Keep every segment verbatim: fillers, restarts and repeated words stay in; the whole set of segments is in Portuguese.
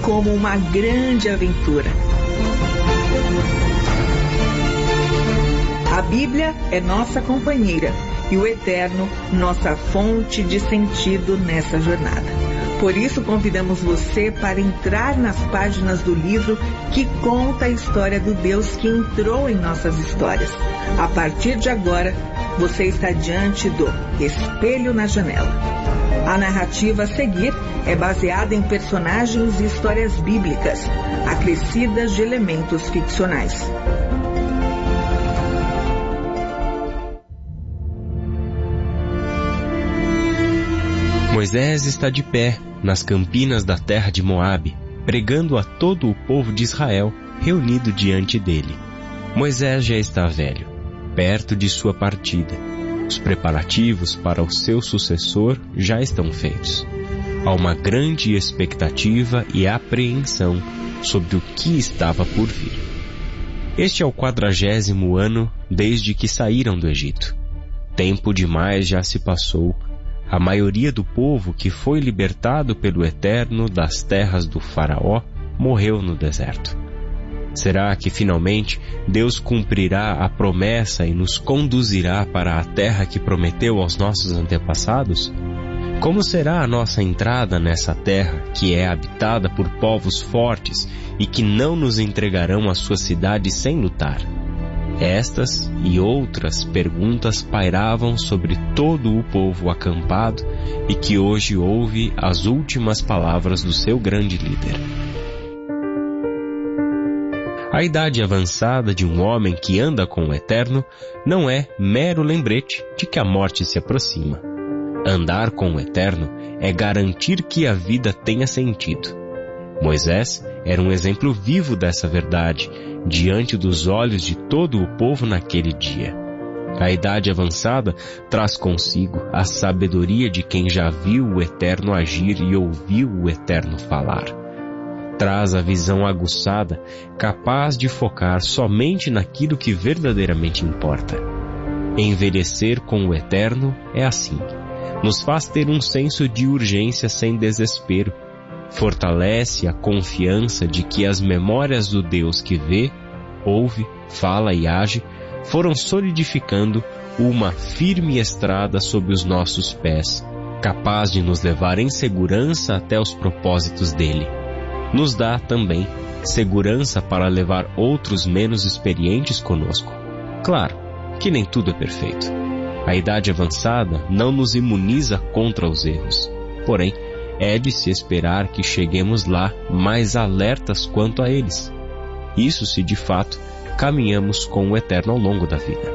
como uma grande aventura. A Bíblia é nossa companheira e o Eterno nossa fonte de sentido nessa jornada. Por isso, convidamos você para entrar nas páginas do livro que conta a história do Deus que entrou em nossas histórias. A partir de agora, você está diante do Espelho na Janela. A narrativa a seguir é baseada em personagens e histórias bíblicas, acrescidas de elementos ficcionais. Moisés está de pé nas campinas da terra de Moabe, pregando a todo o povo de Israel reunido diante dele. Moisés já está velho, perto de sua partida. Os preparativos para o seu sucessor já estão feitos. Há uma grande expectativa e apreensão sobre o que estava por vir. Este é o quadragésimo ano desde que saíram do Egito. Tempo demais já se passou. A maioria do povo que foi libertado pelo Eterno das terras do Faraó morreu no deserto. Será que finalmente Deus cumprirá a promessa e nos conduzirá para a terra que prometeu aos nossos antepassados? Como será a nossa entrada nessa terra que é habitada por povos fortes e que não nos entregarão a sua cidade sem lutar? Estas e outras perguntas pairavam sobre todo o povo acampado e que hoje ouve as últimas palavras do seu grande líder. A idade avançada de um homem que anda com o Eterno não é mero lembrete de que a morte se aproxima. Andar com o Eterno é garantir que a vida tenha sentido. Moisés era um exemplo vivo dessa verdade diante dos olhos de todo o povo naquele dia. A idade avançada traz consigo a sabedoria de quem já viu o Eterno agir e ouviu o Eterno falar. Traz a visão aguçada, capaz de focar somente naquilo que verdadeiramente importa. Envelhecer com o Eterno é assim. Nos faz ter um senso de urgência sem desespero. Fortalece a confiança de que as memórias do Deus que vê, ouve, fala e age foram solidificando uma firme estrada sob os nossos pés, capaz de nos levar em segurança até os propósitos dele. Nos dá também segurança para levar outros menos experientes conosco. Claro que nem tudo é perfeito. A idade avançada não nos imuniza contra os erros, porém, é de se esperar que cheguemos lá mais alertas quanto a eles. Isso se de fato caminhamos com o Eterno ao longo da vida.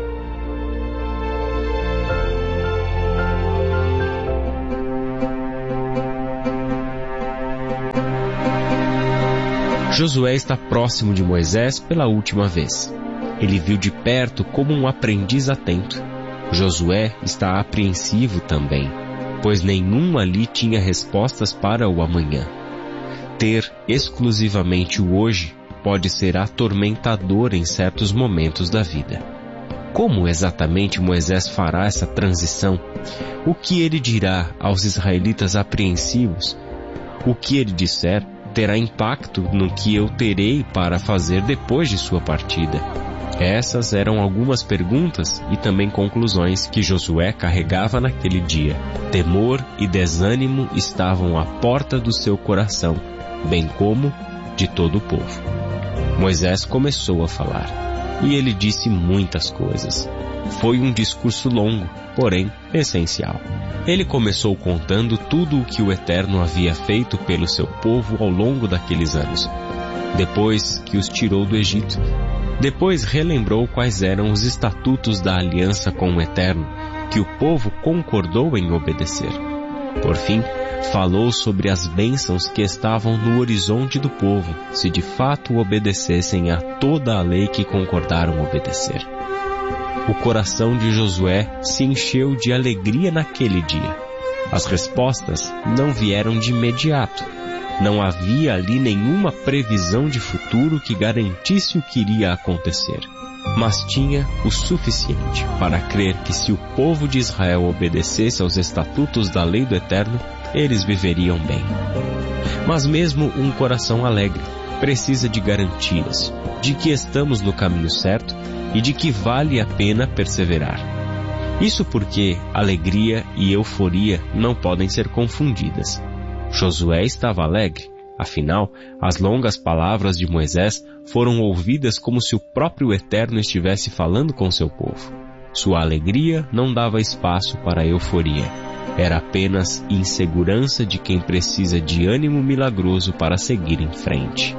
Josué está próximo de Moisés pela última vez. Ele viu de perto como um aprendiz atento. Josué está apreensivo também, pois nenhum ali tinha respostas para o amanhã. Ter exclusivamente o hoje pode ser atormentador em certos momentos da vida. Como exatamente Moisés fará essa transição? O que ele dirá aos israelitas apreensivos? O que ele disser terá impacto no que eu terei para fazer depois de sua partida. Essas eram algumas perguntas e também conclusões que Josué carregava naquele dia. Temor e desânimo estavam à porta do seu coração, bem como de todo o povo. Moisés começou a falar, e ele disse muitas coisas. Foi um discurso longo, porém essencial. Ele começou contando tudo o que o Eterno havia feito pelo seu povo ao longo daqueles anos, depois que os tirou do Egito. Depois relembrou quais eram os estatutos da aliança com o Eterno, que o povo concordou em obedecer. Por fim, falou sobre as bênçãos que estavam no horizonte do povo, se de fato obedecessem a toda a lei que concordaram obedecer. O coração de Josué se encheu de alegria naquele dia. As respostas não vieram de imediato. Não havia ali nenhuma previsão de futuro que garantisse o que iria acontecer. Mas tinha o suficiente para crer que se o povo de Israel obedecesse aos estatutos da lei do Eterno, eles viveriam bem. Mas mesmo um coração alegre precisa de garantias de que estamos no caminho certo e de que vale a pena perseverar. Isso porque alegria e euforia não podem ser confundidas. Josué estava alegre, afinal, as longas palavras de Moisés foram ouvidas como se o próprio Eterno estivesse falando com seu povo. Sua alegria não dava espaço para a euforia. Era apenas insegurança de quem precisa de ânimo milagroso para seguir em frente.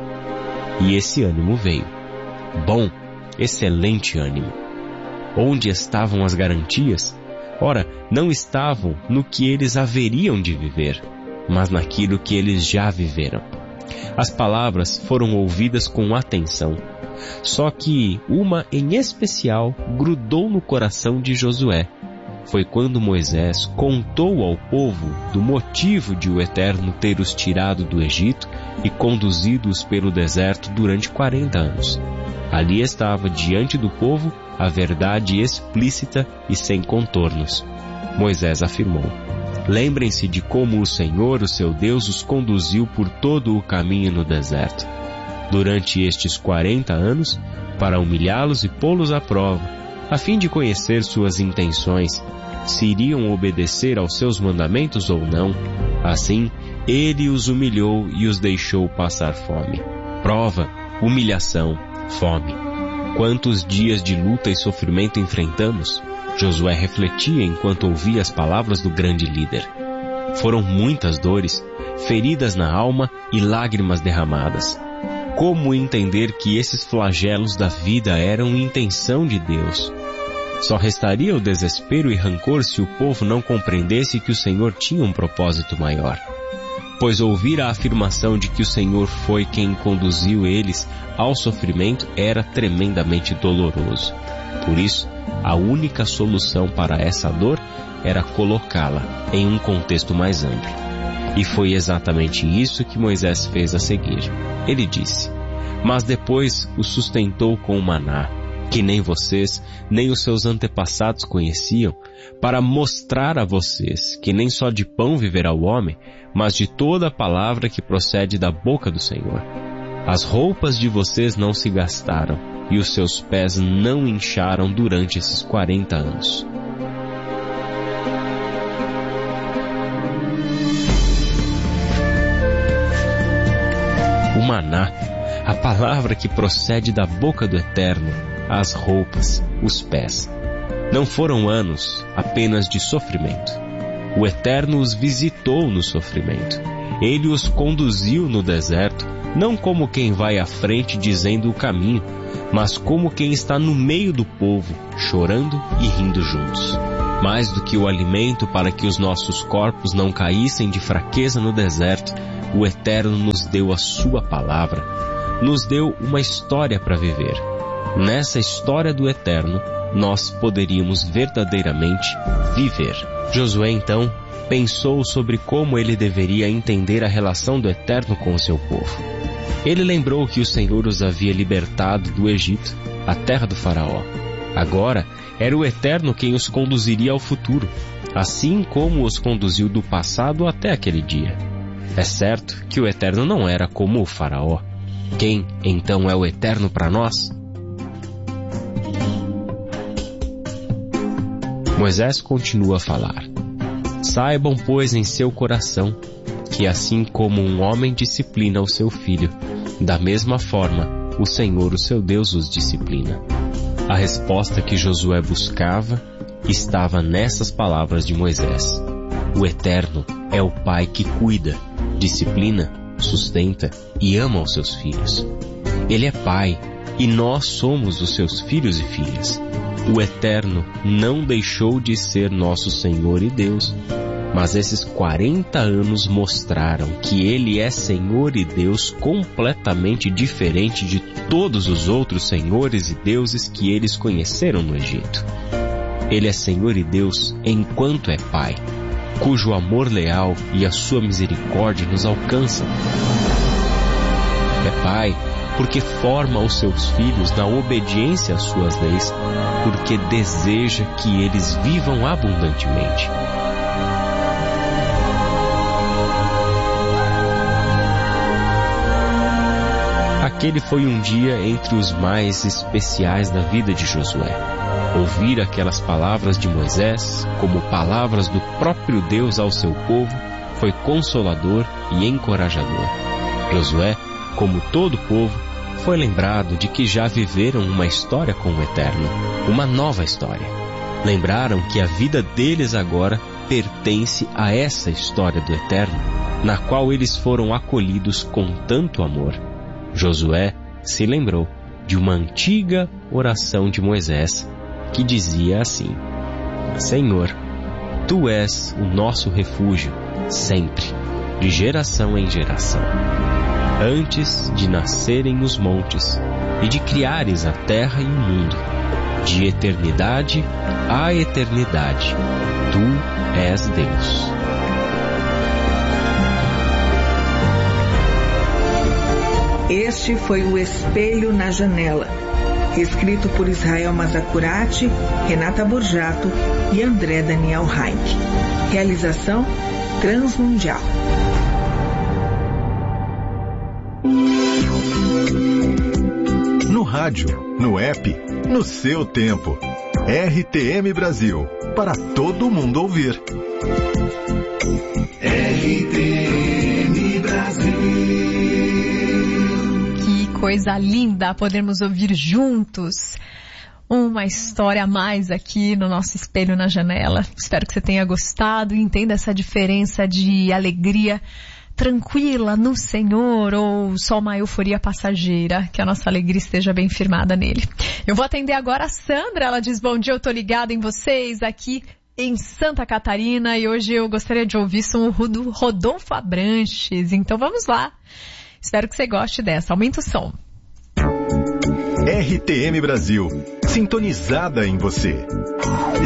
E esse ânimo veio. Bom, excelente ânimo. Onde estavam as garantias? Ora, não estavam no que eles haveriam de viver, mas naquilo que eles já viveram. As palavras foram ouvidas com atenção, só que uma em especial grudou no coração de Josué. Foi quando Moisés contou ao povo do motivo de o Eterno ter os tirado do Egito e conduzido-os pelo deserto durante quarenta anos. Ali estava diante do povo a verdade explícita e sem contornos. Moisés afirmou: lembrem-se de como o Senhor, o seu Deus, os conduziu por todo o caminho no deserto, durante estes quarenta anos, para humilhá-los e pô-los à prova, a fim de conhecer suas intenções, se iriam obedecer aos seus mandamentos ou não. Assim, ele os humilhou e os deixou passar fome. Prova, humilhação, fome. Quantos dias de luta e sofrimento enfrentamos? Josué refletia enquanto ouvia as palavras do grande líder. Foram muitas dores, feridas na alma e lágrimas derramadas. Como entender que esses flagelos da vida eram intenção de Deus? Só restaria o desespero e rancor se o povo não compreendesse que o Senhor tinha um propósito maior. Pois ouvir a afirmação de que o Senhor foi quem conduziu eles ao sofrimento era tremendamente doloroso. Por isso, a única solução para essa dor era colocá-la em um contexto mais amplo. E foi exatamente isso que Moisés fez a seguir. Ele disse: mas depois o sustentou com o maná, que nem vocês, nem os seus antepassados conheciam, para mostrar a vocês que nem só de pão viverá o homem, mas de toda a palavra que procede da boca do Senhor. As roupas de vocês não se gastaram, e os seus pés não incharam durante esses quarenta anos. O maná, a palavra que procede da boca do Eterno, as roupas, os pés. Não foram anos apenas de sofrimento. O Eterno os visitou no sofrimento. Ele os conduziu no deserto, não como quem vai à frente dizendo o caminho, mas como quem está no meio do povo, chorando e rindo juntos. Mais do que o alimento para que os nossos corpos não caíssem de fraqueza no deserto, o Eterno nos deu a sua palavra, nos deu uma história para viver. Nessa história do Eterno, nós poderíamos verdadeiramente viver. Josué, então, pensou sobre como ele deveria entender a relação do Eterno com o seu povo. Ele lembrou que o Senhor os havia libertado do Egito, a terra do faraó. Agora, era o Eterno quem os conduziria ao futuro, assim como os conduziu do passado até aquele dia. É certo que o Eterno não era como o faraó. Quem, então, é o Eterno para nós? Moisés continua a falar: saibam, pois, em seu coração, que assim como um homem disciplina o seu filho, da mesma forma, o Senhor, o seu Deus, os disciplina. A resposta que Josué buscava estava nessas palavras de Moisés. O Eterno é o Pai que cuida, disciplina, sustenta e ama os seus filhos. Ele é Pai e nós somos os seus filhos e filhas. O Eterno não deixou de ser nosso Senhor e Deus, mas esses quarenta anos mostraram que Ele é Senhor e Deus completamente diferente de todos os outros senhores e deuses que eles conheceram no Egito. Ele é Senhor e Deus enquanto é Pai, cujo amor leal e a sua misericórdia nos alcançam. É Pai porque forma os seus filhos na obediência às suas leis, porque deseja que eles vivam abundantemente. Aquele foi um dia entre os mais especiais da vida de Josué. Ouvir aquelas palavras de Moisés, como palavras do próprio Deus ao seu povo, foi consolador e encorajador. Josué, como todo o povo, foi lembrado de que já viveram uma história com o Eterno, uma nova história. Lembraram que a vida deles agora pertence a essa história do Eterno, na qual eles foram acolhidos com tanto amor. Josué se lembrou de uma antiga oração de Moisés, que dizia assim: Senhor, Tu és o nosso refúgio, sempre, de geração em geração. Antes de nascerem os montes e de criares a terra e o mundo, de eternidade a eternidade, Tu és Deus. Este foi o Espelho na Janela, escrito por Israel Mazacurati, Renata Borjato e André Daniel Heinck. Realização Transmundial. No rádio, no app, no seu tempo. R T M Brasil, para todo mundo ouvir. R T M Brasil. Que coisa linda podermos ouvir juntos uma história a mais aqui no nosso Espelho na Janela. Espero que você tenha gostado e entenda essa diferença de alegria tranquila no Senhor ou só uma euforia passageira, que a nossa alegria esteja bem firmada nele. Eu vou atender agora a Sandra, ela diz: bom dia, eu tô ligada em vocês aqui em Santa Catarina e hoje eu gostaria de ouvir som do Rodolfo Abranches, então vamos lá. Espero que você goste dessa. Aumenta o som. R T M Brasil, sintonizada em você.